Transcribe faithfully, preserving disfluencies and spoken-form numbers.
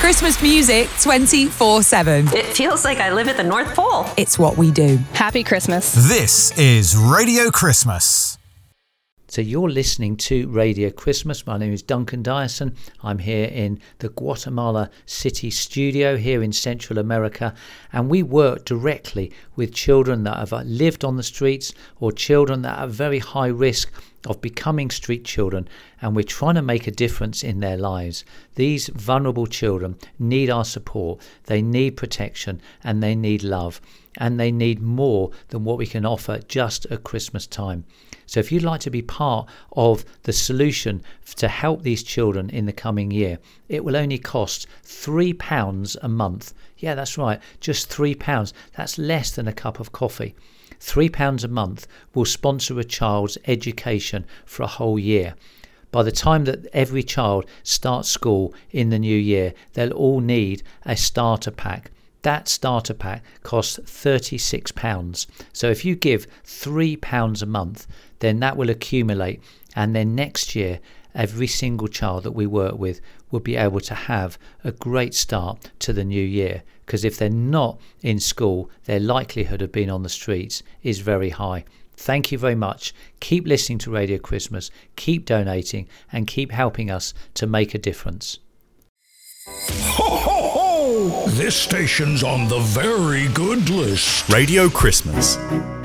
Christmas music twenty-four seven. It feels like I live at the North Pole. It's what we do. Happy Christmas. This is Radio Christmas. So you're listening to Radio Christmas. My name is Duncan Dyson. I'm here in the Guatemala City studio here in Central America, and we work directly with children that have lived on the streets or children that are very high risk of becoming street children, and we're trying to make a difference in their lives. These vulnerable children need our support, they need protection, and they need love, and they need more than what we can offer just at Christmas time. So if you'd like to be part of the solution to help these children in the coming year, it will only cost three pounds a month. Yeah, that's right, just three pounds. That's less than a cup of coffee. Three pounds a month will sponsor a child's education for a whole year. By the time that every child starts school in the new year, they'll all need a starter pack. That starter pack costs thirty-six pounds. So if you give three pounds a month, then that will accumulate. And then next year, every single child that we work with will be able to have a great start to the new year. Because if they're not in school, their likelihood of being on the streets is very high. Thank you very much. Keep listening to Radio Christmas, keep donating, and keep helping us to make a difference. Ho, ho, ho! This station's on the very good list. Radio Christmas.